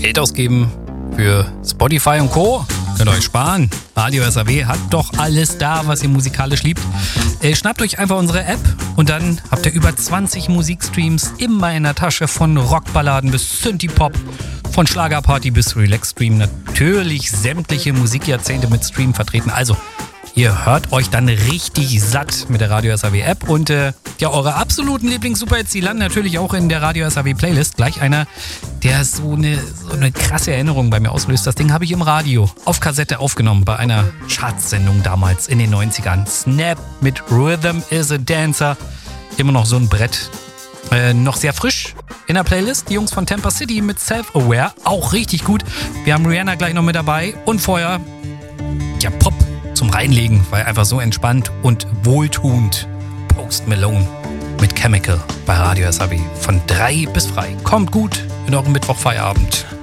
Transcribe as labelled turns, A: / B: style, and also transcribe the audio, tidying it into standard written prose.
A: Geld ausgeben für Spotify und Co. Könnt ihr euch sparen. Radio SAW hat doch alles da, was ihr musikalisch liebt. Schnappt euch einfach unsere App und dann habt ihr über 20 Musikstreams immer in der Tasche, von Rockballaden bis Synthie-Pop, von Schlagerparty bis Relax-Stream. Natürlich sämtliche Musikjahrzehnte mit Stream vertreten. Also, ihr hört euch dann richtig satt mit der Radio SAW App und ja, eure absoluten Lieblings-Superhits, die landen natürlich auch in der Radio SAW Playlist. Gleich einer, der so eine krasse Erinnerung bei mir auslöst. Das Ding habe ich im Radio auf Kassette aufgenommen bei einer Chartsendung damals in den 90ern. Snap mit Rhythm is a Dancer. Immer noch so ein Brett. Noch sehr frisch in der Playlist. Die Jungs von Tampa City mit Self-Aware. Auch richtig gut. Wir haben Rihanna gleich noch mit dabei. Und vorher, ja, Pop zum Reinlegen, weil einfach so entspannt und wohltuend. Post Malone mit Chemical bei Radio SAW. Von 3 bis frei. Kommt gut in eurem Mittwochfeierabend.